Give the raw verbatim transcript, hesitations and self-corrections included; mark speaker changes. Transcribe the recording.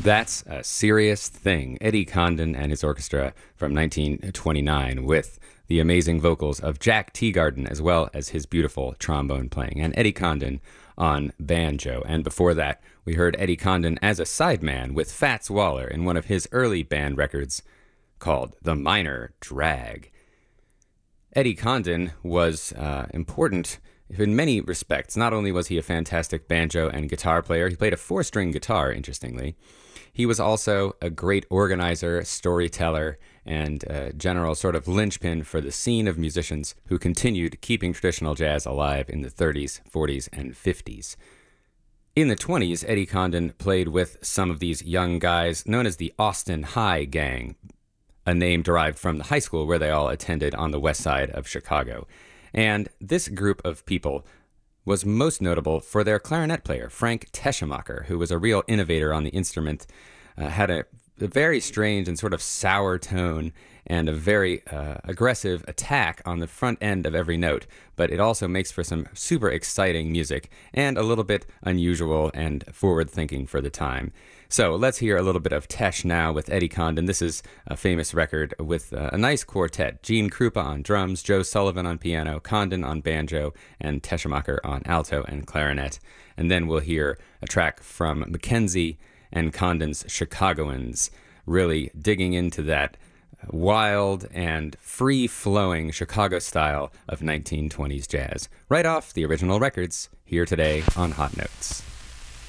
Speaker 1: That's a Serious Thing. Eddie Condon and his orchestra from nineteen twenty-nine with the amazing vocals of Jack Teagarden as well as his beautiful trombone playing, and Eddie Condon on banjo. And before that, we heard Eddie Condon as a sideman with Fats Waller in one of his early band records called The Minor Drag. Eddie Condon was uh, important in many respects. Not only was he a fantastic banjo and guitar player, he played a four-string guitar, interestingly. He was also a great organizer, storyteller, and a general sort of linchpin for the scene of musicians who continued keeping traditional jazz alive in the thirties, forties, and fifties. In the twenties, Eddie Condon played with some of these young guys known as the Austin High Gang, a name derived from the high school where they all attended on the west side of Chicago. And this group of people was most notable for their clarinet player, Frank Teschemacher, who was a real innovator on the instrument, uh, had a, a very strange and sort of sour tone and a very uh, aggressive attack on the front end of every note, but it also makes for some super exciting music and a little bit unusual and forward-thinking for the time. So let's hear a little bit of Tesh now with Eddie Condon. This is a famous record with uh, a nice quartet. Gene Krupa on drums, Joe Sullivan on piano, Condon on banjo, and Teschemacher on alto and clarinet. And then we'll hear a track from Mackenzie and Condon's Chicagoans, really digging into that wild and free-flowing Chicago style of nineteen twenties jazz, right off the original records, here today on Hot Notes.